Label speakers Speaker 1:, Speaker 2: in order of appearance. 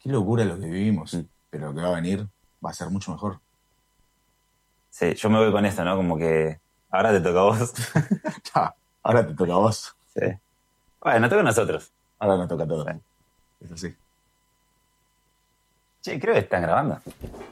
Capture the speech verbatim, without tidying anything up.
Speaker 1: Qué locura lo que vivimos,
Speaker 2: Mm.
Speaker 1: pero lo que va a venir va a ser mucho mejor.
Speaker 2: Sí, yo me voy con esto, ¿no? Como que ahora te toca a vos.
Speaker 1: Ya, ahora te toca a vos.
Speaker 2: Sí. Bueno, nos toca a nosotros.
Speaker 1: Ahora nos toca a todos.
Speaker 2: Sí.
Speaker 1: Es así.
Speaker 2: Che, creo que están grabando.